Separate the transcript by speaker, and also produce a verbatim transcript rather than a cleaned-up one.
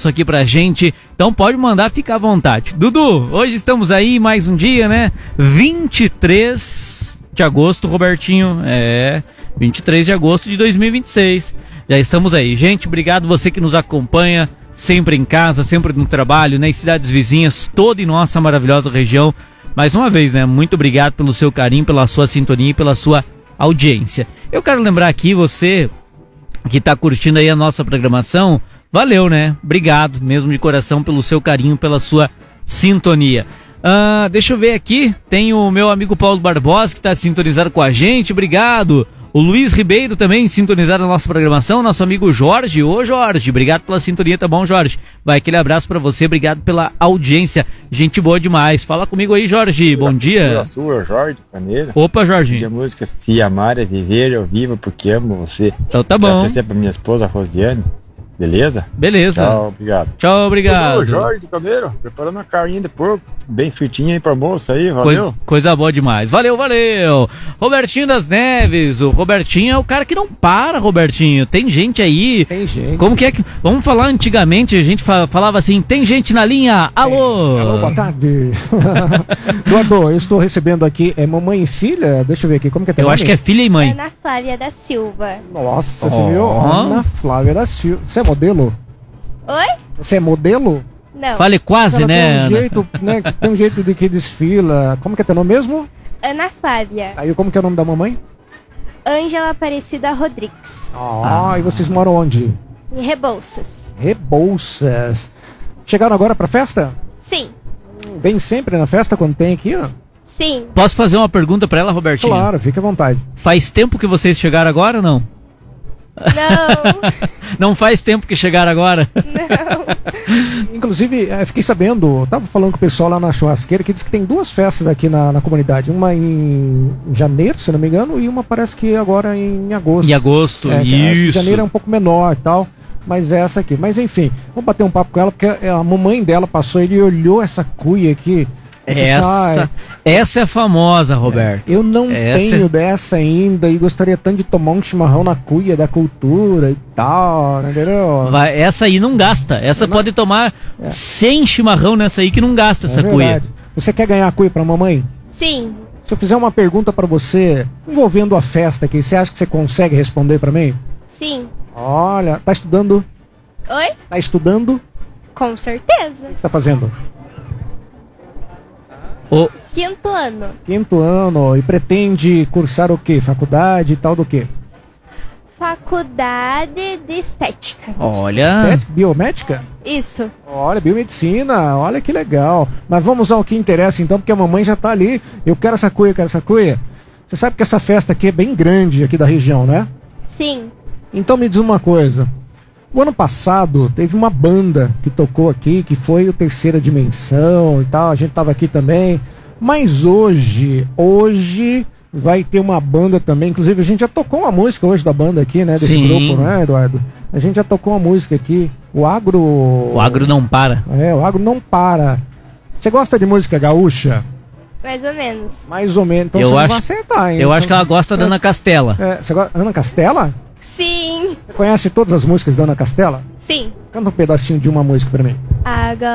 Speaker 1: abraço aqui pra gente. Então pode mandar, fica à vontade. Dudu, hoje estamos aí, mais um dia, né? vinte e três de agosto, Robertinho. É, vinte e três de agosto de dois mil e vinte e seis. Já estamos aí. Gente, obrigado você que nos acompanha, sempre em casa, sempre no trabalho, nas cidades vizinhas, toda em nossa maravilhosa região. Mais uma vez, né? Muito obrigado pelo seu carinho, pela sua sintonia e pela sua audiência. Eu quero lembrar aqui, você que está curtindo aí a nossa programação, valeu, né? Obrigado mesmo de coração pelo seu carinho, pela sua sintonia. Uh, deixa eu ver aqui, tem o meu amigo Paulo Barbosa que está sintonizado com a gente, obrigado. O Luiz Ribeiro também sintonizado na nossa programação, nosso amigo Jorge. Ô Jorge, obrigado pela sintonia, tá bom, Jorge? Vai aquele abraço pra você, obrigado pela audiência, gente boa demais. Fala comigo aí, Jorge, bom dia.
Speaker 2: A sua, Jorge Caneira.
Speaker 1: Opa, Jorge.
Speaker 2: A música Se Amar é Viver, eu vivo porque amo você.
Speaker 1: Então tá bom.
Speaker 2: Você é pra minha esposa, Rosiane. Beleza?
Speaker 1: Beleza.
Speaker 2: Tchau, obrigado.
Speaker 1: Tchau, obrigado.
Speaker 2: Ô, Jorge Caneiro, preparando a carninha de porco, bem fritinha aí pra moça aí, valeu.
Speaker 1: Coisa, coisa boa demais. Valeu, valeu. Robertinho das Neves, o Robertinho é o cara que não para, Robertinho. Tem gente aí.
Speaker 3: Tem gente.
Speaker 1: Como que é que... Vamos falar antigamente, a gente falava assim, tem gente na linha, alô.
Speaker 3: É, alô, boa tarde. Eduardo, eu estou recebendo aqui, é mamãe e filha? Deixa eu ver aqui, como que é teu
Speaker 1: Eu
Speaker 3: nome?
Speaker 1: acho que é filha e mãe.
Speaker 4: Ana Flávia da Silva.
Speaker 3: Nossa,
Speaker 1: Oh.
Speaker 3: você viu? Ana Flávia da Silva. Você é modelo?
Speaker 4: Oi?
Speaker 3: Você é modelo?
Speaker 4: Não.
Speaker 1: Fale quase,
Speaker 3: Ela
Speaker 1: né,
Speaker 3: tem um
Speaker 1: Ana?
Speaker 3: jeito, né? Tem um jeito de que desfila. Como que é teu nome mesmo?
Speaker 4: Ana Flávia.
Speaker 3: Aí como que é o nome da mamãe?
Speaker 4: Ângela Aparecida Rodrigues.
Speaker 3: Ah, e vocês moram onde?
Speaker 4: Em Rebouças.
Speaker 3: Rebouças. Chegaram agora pra festa?
Speaker 4: Sim.
Speaker 3: Vem sempre na festa quando tem aqui, ó?
Speaker 4: Sim.
Speaker 1: Posso fazer uma pergunta pra ela, Robertinho?
Speaker 3: Claro, fique à vontade.
Speaker 1: Faz tempo que vocês chegaram agora ou não?
Speaker 4: Não.
Speaker 1: Não faz tempo que chegaram agora?
Speaker 4: Não.
Speaker 3: Inclusive, eu fiquei sabendo, tava falando com o pessoal lá na churrasqueira que diz que tem duas festas aqui na, na comunidade. Uma em janeiro, se não me engano, e uma parece que agora em agosto.
Speaker 1: Em agosto,
Speaker 3: É, que acho que
Speaker 1: isso.
Speaker 3: janeiro é um pouco menor e tal, mas é essa aqui. Mas enfim, vamos bater um papo com ela, porque a mamãe dela passou e olhou essa cuia aqui. Eu disse,
Speaker 1: Essa,
Speaker 3: "Ai,
Speaker 1: essa é famosa, Roberto.
Speaker 3: eu não
Speaker 1: Essa-
Speaker 3: tenho dessa ainda e gostaria tanto de tomar um chimarrão na cuia da cultura e tal, entendeu?"
Speaker 1: Vai, essa aí não gasta. Essa
Speaker 3: É,
Speaker 1: pode tomar
Speaker 3: É.
Speaker 1: cem chimarrão nessa aí que não gasta essa
Speaker 3: É
Speaker 1: cuia.
Speaker 3: verdade. Você quer ganhar a cuia pra mamãe?
Speaker 4: Sim.
Speaker 3: Se eu fizer uma pergunta pra você envolvendo a festa aqui, você acha que você consegue responder pra mim?
Speaker 4: Sim.
Speaker 3: Olha, tá estudando?
Speaker 4: Oi?
Speaker 3: Tá estudando? O
Speaker 4: Com certeza.
Speaker 3: que você tá fazendo?
Speaker 1: Ô,
Speaker 4: Quinto ano.
Speaker 3: Quinto ano e pretende cursar o quê? Faculdade e tal do quê?
Speaker 4: Faculdade de Estética.
Speaker 1: olha,
Speaker 3: Estética, biomédica?
Speaker 4: Isso.
Speaker 3: Olha, biomedicina, olha que legal. Mas vamos ao que interessa então, porque a mamãe já tá ali. Eu quero essa cuia, eu quero essa cuia. Você sabe que essa festa aqui é bem grande aqui da região, né?
Speaker 4: Sim.
Speaker 3: Então me diz uma coisa. O ano passado teve uma banda que tocou aqui, que foi o Terceira Dimensão e tal, a gente tava aqui também. Mas hoje, hoje vai ter uma banda também, inclusive a gente já tocou uma música hoje da banda aqui, né, desse
Speaker 1: Sim.
Speaker 3: grupo, né, Eduardo? A gente já tocou uma música aqui, o Agro...
Speaker 1: o agro não para.
Speaker 3: É, o Agro não para. Você gosta de música gaúcha?
Speaker 4: Mais ou menos.
Speaker 3: Mais ou menos, então
Speaker 1: Eu
Speaker 3: você
Speaker 1: acho-
Speaker 3: não vai acertar, hein?
Speaker 1: Eu
Speaker 3: Você
Speaker 1: acho que ela gosta da Ana Castela.
Speaker 3: É, você gosta... Ana Castela?
Speaker 4: Sim.
Speaker 3: Você conhece todas as músicas da Ana Castela?
Speaker 4: Sim.
Speaker 3: Canta um pedacinho de uma música pra mim.
Speaker 4: Agora.